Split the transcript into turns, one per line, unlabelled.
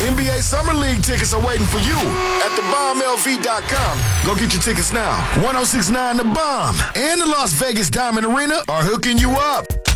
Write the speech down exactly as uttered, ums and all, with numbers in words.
N B A Summer League tickets are waiting for you at the bomb L V dot com. Go get your tickets now. ten sixty-nine The Bomb and the Las Vegas Diamond Arena are hooking you up.